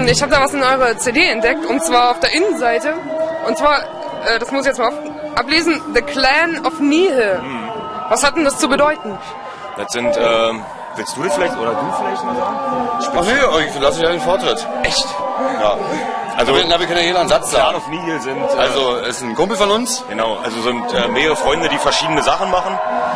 ich habe da was in eurer CD entdeckt, und zwar auf der Innenseite. Und zwar, das muss ich jetzt mal ablesen, The Clan of Nihil. Was hat denn das zu bedeuten? Das sind, willst du das vielleicht, oder du vielleicht mal sagen? Ach nee, ich lasse ja den Vortritt. Echt? Ja. Also, wir können ja jeder einen Satz sagen. Clan of Nihil sind... also, ist ein Kumpel von uns. Genau, also sind mehrere Freunde, die verschiedene Sachen machen.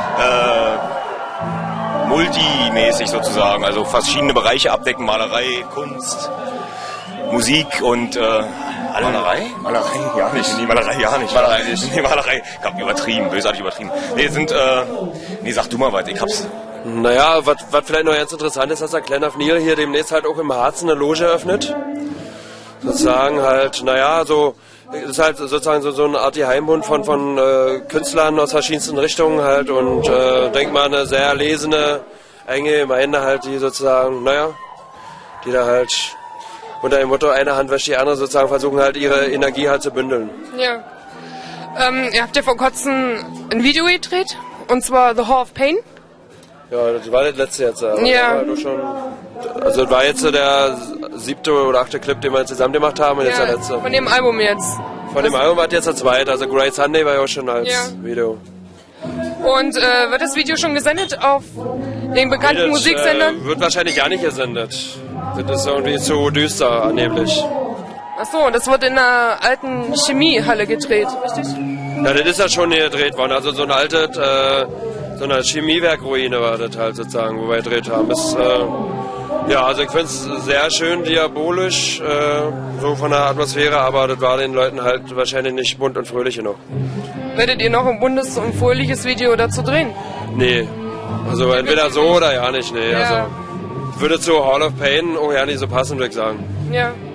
Multimäßig sozusagen, also verschiedene Bereiche abdecken, Malerei, Kunst, Musik und Malerei? Malerei ja nicht. Nee, Malerei ja nicht. Malerei nicht. Nee, Malerei, ich hab übertrieben, bösartig übertrieben. Nee, sind, nee, sag du mal was, ich hab's. Naja, was vielleicht noch ganz interessant ist, dass der Clan of Nihil hier demnächst halt auch im Harz eine Loge eröffnet. Sozusagen halt, naja, so, ist halt sozusagen so eine Art Heimbund von Künstlern aus verschiedensten Richtungen halt und denk mal eine sehr erlesene, enge Gemeinde halt, die sozusagen, naja, die da halt unter dem Motto eine Hand wäscht die andere sozusagen versuchen halt ihre Energie halt zu bündeln. Ja. Ihr habt ja vor kurzem ein Video gedreht, und zwar The Hall of Pain. Ja, das war das letzte jetzt. Ja. War schon, also das war jetzt so der 7. oder 8. Clip, den wir zusammen gemacht haben, und jetzt der letzte. Von dem Album jetzt. Von dem Album war jetzt der zweite, also Great Sunday war ja auch schon als Video. Und wird das Video schon gesendet auf den bekannten Musiksendern? Wird wahrscheinlich gar nicht gesendet. Das ist irgendwie zu düster angeblich. Achso, das wird in einer alten Chemiehalle gedreht, richtig? Ja, das ist ja schon hier gedreht worden. Also so eine alte, so eine Chemiewerkruine war das halt sozusagen, wo wir gedreht haben. Das, ja, also ich finde es sehr schön diabolisch, so von der Atmosphäre, aber das war den Leuten halt wahrscheinlich nicht bunt und fröhlich genug. Werdet ihr noch ein buntes und fröhliches Video dazu drehen? Nee, also entweder so oder ja nicht, nee. Ja. Also würde zu Hall of Pain auch ja nicht so passen, würde ich sagen. Ja.